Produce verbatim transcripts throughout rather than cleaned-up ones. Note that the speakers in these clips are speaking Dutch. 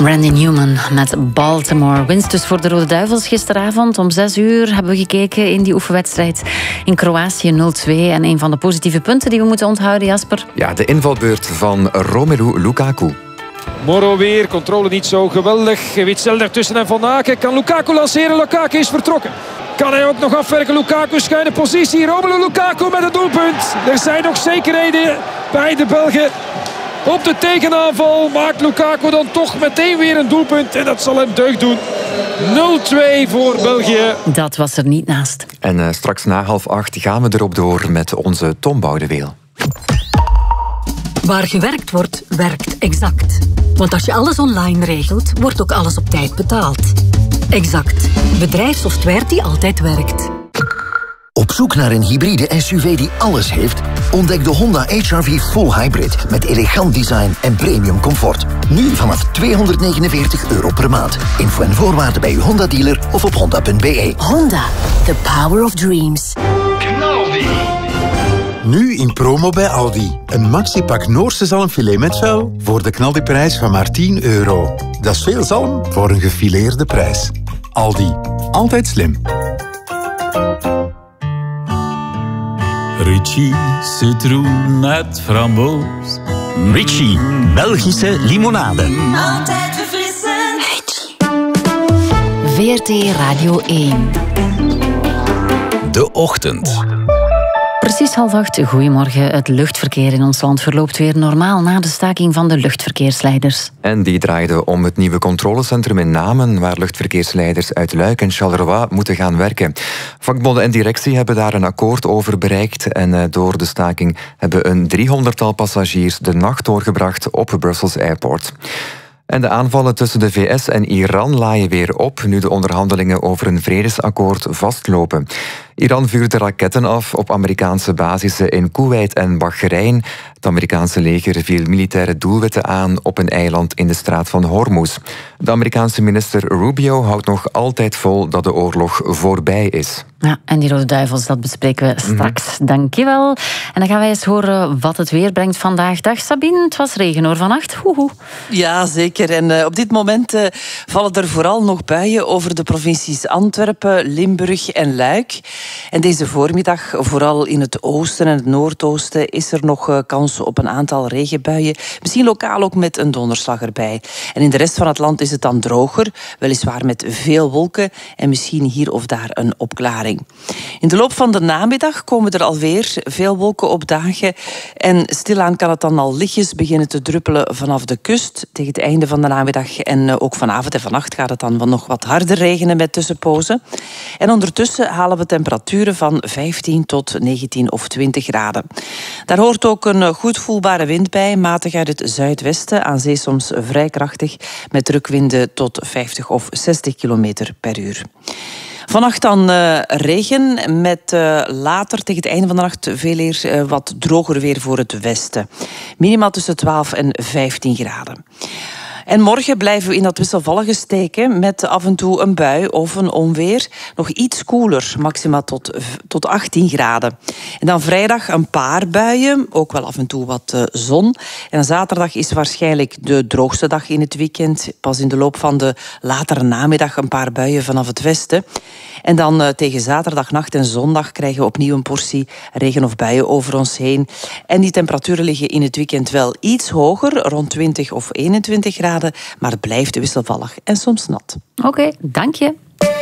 Randy Newman met Baltimore. Winst dus voor de Rode Duivels gisteravond. Om zes uur hebben we gekeken in die oefenwedstrijd in Kroatië nul twee. En een van de positieve punten die we moeten onthouden, Jasper? Ja, de invalbeurt van Romelu Lukaku. Moro weer, controle niet zo geweldig. Witsel daartussen en Van Aken. Kan Lukaku lanceren? Lukaku is vertrokken. Kan hij ook nog afwerken? Lukaku schuine positie. Romelu Lukaku met het doelpunt. Er zijn nog zekerheden bij de Belgen. Op de tegenaanval maakt Lukaku dan toch meteen weer een doelpunt. En dat zal hem deugd doen. nul twee voor België. Dat was er niet naast. En uh, straks na half acht gaan we erop door met onze Tom Boudeweel. Waar gewerkt wordt, werkt Exact. Want als je alles online regelt, wordt ook alles op tijd betaald. Exact. Bedrijfssoftware die altijd werkt. Op zoek naar een hybride S U V die alles heeft? Ontdek de Honda H R V Full Hybrid met elegant design en premium comfort. Nu vanaf tweehonderdnegenenveertig euro per maand. Info en voorwaarden bij uw Honda dealer of op honda punt b e. Honda, the power of dreams. Knaldi. Nu in promo bij Aldi. Een maxipak Noorse zalmfilet met vuil voor de knaldiprijs van maar tien euro. Dat is veel zalm voor een gefileerde prijs. Aldi. Altijd slim. Ritchie citroen met framboos. Ritchie, Belgische limonade. Altijd verfrissend. V R T Radio één. De ochtend. Precies half acht. Goedemorgen. Het luchtverkeer in ons land verloopt weer normaal na de staking van de luchtverkeersleiders. En die draaide om het nieuwe controlecentrum in Namen, waar luchtverkeersleiders uit Luik en Charleroi moeten gaan werken. Vakbonden en directie hebben daar een akkoord over bereikt. En door de staking hebben een driehonderdtal passagiers de nacht doorgebracht op Brussels Airport. En de aanvallen tussen de V S en Iran laaien weer op, nu de onderhandelingen over een vredesakkoord vastlopen. Iran vuurde raketten af op Amerikaanse basissen in Koeweit en Bahrein. Het Amerikaanse leger viel militaire doelwitten aan op een eiland in de straat van Hormuz. De Amerikaanse minister Rubio houdt nog altijd vol dat de oorlog voorbij is. Ja, en die Rode Duivels, dat bespreken we straks. Mm-hmm. Dankjewel. En dan gaan wij eens horen wat het weer brengt vandaag. Dag Sabine, het was regen hoor vannacht. Hoehoe. Ja, zeker. En uh, op dit moment uh, vallen er vooral nog buien over de provincies Antwerpen, Limburg en Luik. En deze voormiddag, vooral in het oosten en het noordoosten, is er nog uh, kans op een aantal regenbuien. Misschien lokaal ook met een donderslag erbij. En in de rest van het land is het dan droger, weliswaar met veel wolken en misschien hier of daar een opklaring. In de loop van de namiddag komen er alweer veel wolken opdagen. En stilaan kan het dan al lichtjes beginnen te druppelen vanaf de kust tegen het einde van de namiddag. En ook vanavond en vannacht gaat het dan nog wat harder regenen met tussenpozen. En ondertussen halen we temperaturen van vijftien tot negentien of twintig graden. Daar hoort ook een goed voelbare wind bij, matig uit het zuidwesten, aan zee soms vrij krachtig, met drukwinden tot vijftig of zestig kilometer per uur. Vannacht dan uh, regen, met uh, later tegen het einde van de nacht veel eer uh, wat droger weer voor het westen. Minimaal tussen twaalf en vijftien graden. En morgen blijven we in dat wisselvallige steken met af en toe een bui of een onweer. Nog iets koeler, maximaal tot, tot achttien graden. En dan vrijdag een paar buien, ook wel af en toe wat uh, zon. En zaterdag is waarschijnlijk de droogste dag in het weekend. Pas in de loop van de latere namiddag een paar buien vanaf het westen. En dan uh, tegen zaterdagnacht en zondag krijgen we opnieuw een portie regen of buien over ons heen. En die temperaturen liggen in het weekend wel iets hoger, rond twintig of eenentwintig graden. Maar het blijft wisselvallig en soms nat. Oké, okay, dank je.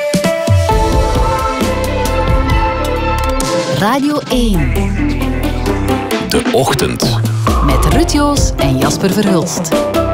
Radio één. De ochtend. Met Ruud Joos en Jasper Verhulst.